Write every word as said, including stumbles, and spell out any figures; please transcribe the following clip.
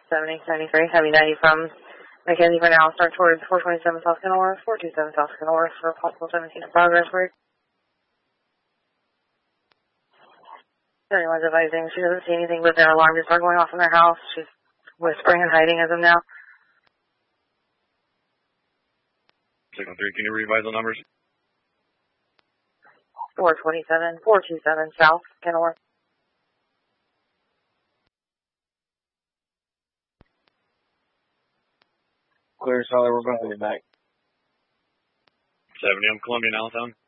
seventy, seventy-three, heavy ninety from Mackenzie for now. Start towards four twenty-seven South Kenilworth, four two seven South Kenilworth for possible seventeen in progress break. Everyone's advising she doesn't see anything but their alarm just start going off in their house. She's whispering and hiding as of now. Signal three, can you revise the numbers? four twenty-seven, four two seven South Kenilworth. Clear, solid, we're going to get back. seventy, I'm Columbia, Allentown.